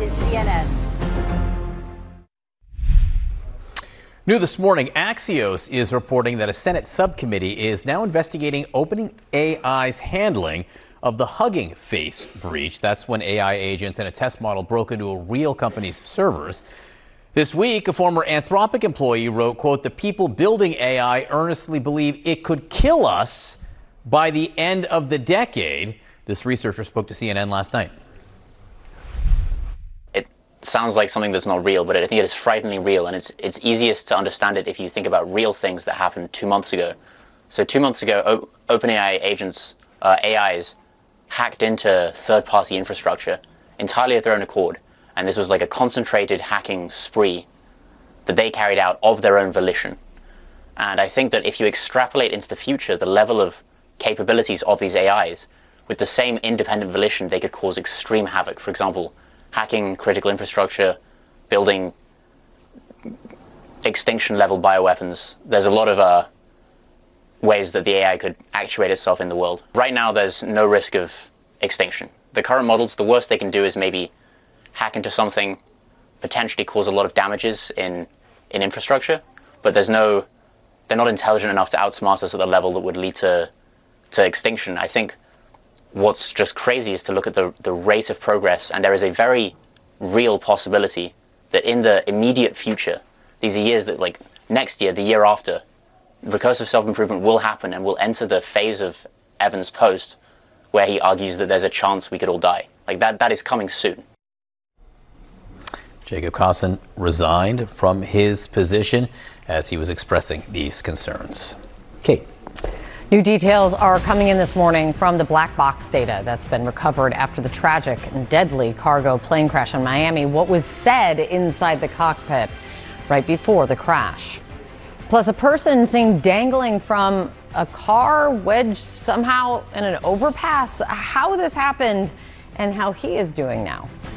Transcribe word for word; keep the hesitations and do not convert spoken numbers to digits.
is C N N. New this morning, Axios is reporting that a Senate subcommittee is now investigating OpenAI's handling of the Hugging Face breach. That's when A I agents and a test model broke into a real company's servers. This week, a former Anthropic employee wrote, quote, "The people building A I earnestly believe it could kill us by the end of the decade." This researcher spoke to C N N last night. Sounds like something that's not real, but I think it is frighteningly real, and it's it's easiest to understand it if you think about real things that happened two months ago. So two months ago, o- OpenAI agents, uh, A Is, hacked into third-party infrastructure entirely of their own accord, and this was like a concentrated hacking spree that they carried out of their own volition. And I think that if you extrapolate into the future, the level of capabilities of these A Is, with the same independent volition, they could cause extreme havoc. For example, hacking critical infrastructure, building extinction-level bioweapons. There's a lot of uh, ways that the A I could actuate itself in the world. Right now, there's no risk of extinction. The current models, the worst they can do is maybe hack into something, potentially cause a lot of damages in, in infrastructure, but there's no, they're not intelligent enough to outsmart us at the level that would lead to, to extinction. I think what's just crazy is to look at the, the rate of progress, and there is a very real possibility that in the immediate future, these are years that, like next year, the year after, recursive self-improvement will happen, and we'll enter the phase of Evans' post where he argues that there's a chance we could all die. Like that, that is coming soon. Jacob Kossin resigned from his position as he was expressing these concerns. Kate. New details are coming in this morning from the black box data that's been recovered after the tragic and deadly cargo plane crash in Miami. What was said inside the cockpit right before the crash. Plus, a person seen dangling from a car wedged somehow in an overpass. How this happened and how he is doing now.